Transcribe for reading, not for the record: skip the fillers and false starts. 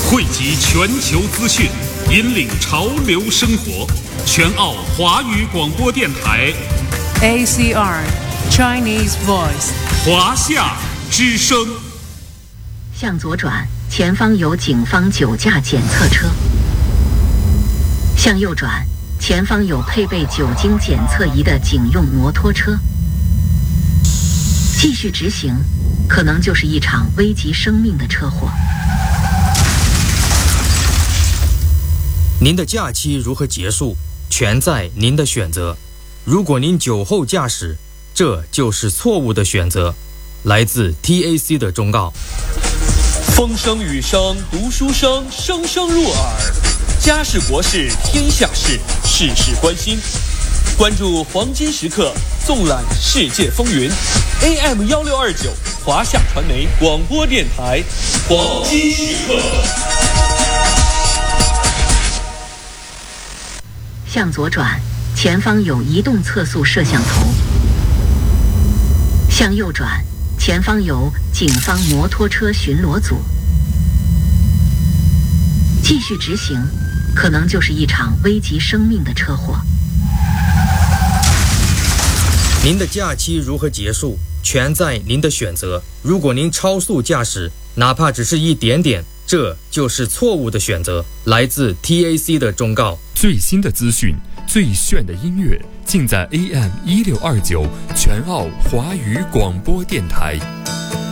汇集全球资讯，引领潮流生活。全澳华语广播电台 ACR Chinese Voice 华夏之声。 向左转，前方有警方酒驾检测车。向右转，前方有配备酒精检测仪的警用摩托车。继续直行，可能就是一场危及生命的车祸。 您的假期如何结束，全在您的选择。如果您酒后驾驶，这就是错误的选择。来自 TAC 的忠告。 风声雨声读书声，声声入耳。家事国事天下事，事事关心。关注黄金时刻，纵览世界风云。AM1629华夏传媒广播电台，黄金时刻。 向左转，前方有移动测速摄像头。向右转，前方有警方摩托车巡逻组。继续直行，可能就是一场危及生命的车祸。 您的假期如何结束，全在您的选择。如果您超速驾驶，哪怕只是一点点，这就是错误的选择。来自 TAC 的忠告。 最新的资讯，最炫的音乐，尽在AM1629全澳华语广播电台。